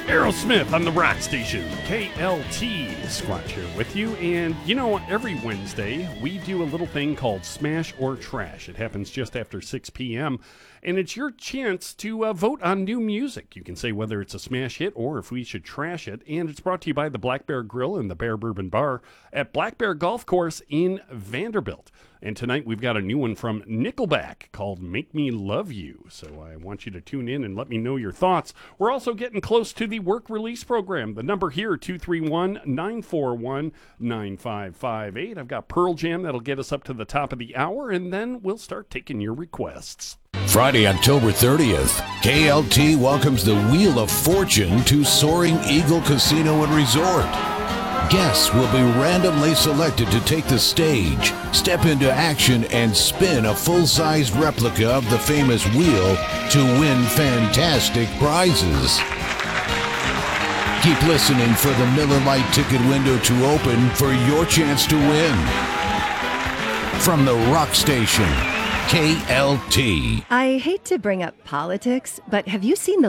Aerosmith on the rock station, KLT. Squatch here with you. And you know, every Wednesday we do a little thing called Smash or Trash. It happens just after 6 p.m. And it's your chance to vote on new music. You can say whether it's a smash hit or if we should trash it. And it's brought to you by the Black Bear Grill and the Bear Bourbon Bar at Black Bear Golf Course in Vanderbilt. And tonight we've got a new one from Nickelback called Make Me Love You. So I want you to tune in and let me know your thoughts. We're also getting close to the work release program. The number here, 231-941-9558. I've got Pearl Jam that'll get us up to the top of the hour, and then we'll start taking your requests. Friday, October 30th, KLT welcomes the Wheel of Fortune to Soaring Eagle Casino and Resort. Guests will be randomly selected to take the stage, step into action, and spin a full-sized replica of the famous wheel to win fantastic prizes. Keep listening for the Miller Lite ticket window to open for your chance to win. From the rock station, KLT. I hate to bring up politics, but have you seen the